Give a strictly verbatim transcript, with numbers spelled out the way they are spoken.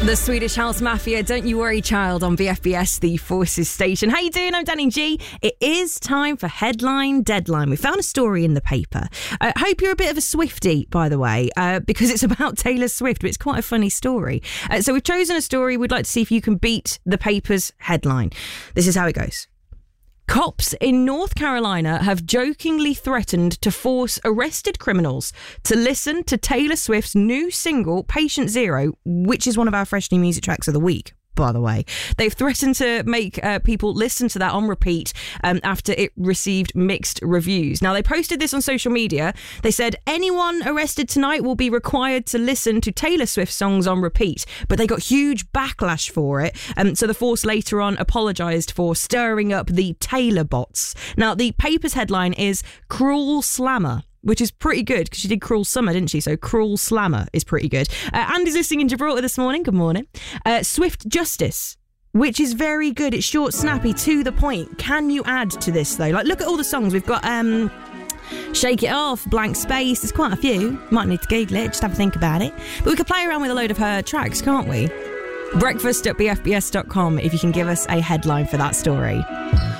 The Swedish House Mafia, Don't You Worry Child on B F B S, the Forces station. How you doing? I'm Danny G. It is time for Headline Deadline. We found a story in the paper. I uh, hope you're a bit of a Swiftie, by the way, uh, because it's about Taylor Swift, but it's quite a funny story. Uh, so we've chosen a story. We'd like to see if you can beat the paper's headline. This is how it goes. Cops in North Carolina have jokingly threatened to force arrested criminals to listen to Taylor Swift's new single, Patient Zero, which is one of our fresh new music tracks of the week, by the way. They've threatened to make uh, people listen to that on repeat um, after it received mixed reviews. Now, they posted this on social media. They said, anyone arrested tonight will be required to listen to Taylor Swift songs on repeat. But they got huge backlash for it. Um, so the force later on apologised for stirring up the Taylor bots. Now, the paper's headline is Cruel Slammer, which is pretty good because she did Cruel Summer, didn't she? So Cruel Slammer is pretty good. Uh, Andy's listening in Gibraltar this morning. Good morning. Uh, Swift Justice, which is very good. It's short, snappy, to the point. Can you add to this, though? Like, look at all the songs. We've got um, Shake It Off, Blank Space. There's quite a few. Might need to Google it, just have a think about it. But we could play around with a load of her tracks, can't we? Breakfast at b f b s dot com if you can give us a headline for that story.